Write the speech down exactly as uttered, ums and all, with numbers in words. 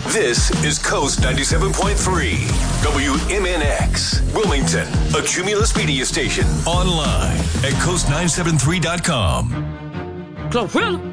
This is Coast ninety-seven point three, W M N X, Wilmington, a Cumulus media station. Online at coast nine seven three dot com. Glorilla.